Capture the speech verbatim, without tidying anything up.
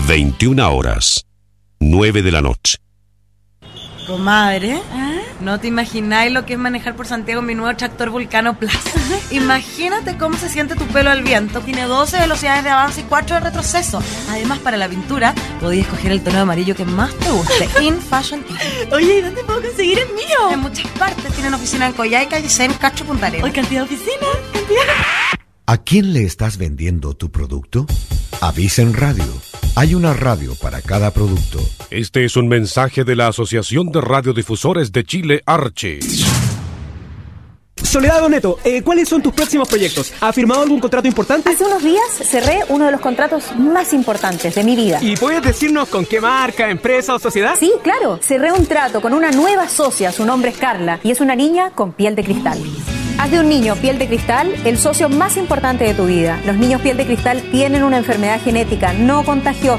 veintiuna horas, nueve de la noche. Comadre, ¿ah? No te imagináis lo que es manejar por Santiago mi nuevo tractor Vulcano Plus. Imagínate cómo se siente tu pelo al viento. Tiene doce velocidades de avance y cuatro de retroceso. Además, para la pintura, podías escoger el tono de amarillo que más te guste. In Fashion Ink. Oye, ¿y dónde puedo conseguir el mío? En muchas partes. Tienen oficina en Coyhaique, Aysén, Cacho, Punta Arenas. ¿Hoy cantidad de oficina? ¿Cantidad? ¿A quién le estás vendiendo tu producto? Avisen Radio. Hay una radio para cada producto. Este es un mensaje de la Asociación de Radiodifusores de Chile, Archi. Soledad Doneto, eh, ¿cuáles son tus próximos proyectos? ¿Has firmado algún contrato importante? Hace unos días cerré uno de los contratos más importantes de mi vida. ¿Y puedes decirnos con qué marca, empresa o sociedad? Sí, claro. Cerré un trato con una nueva socia, su nombre es Carla, y es una niña con piel de cristal. Haz de un niño piel de cristal el socio más importante de tu vida. Los niños piel de cristal tienen una enfermedad genética no contagiosa